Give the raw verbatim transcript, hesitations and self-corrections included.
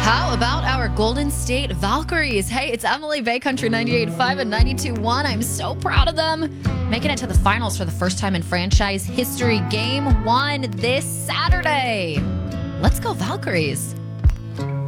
How about our Golden State Valkyries? Hey, it's Emily, Bay Country ninety-eight point five and ninety-two point one. I'm so proud of them. Making it to the finals for the first time in franchise history. Game one this Saturday. Let's go Valkyries.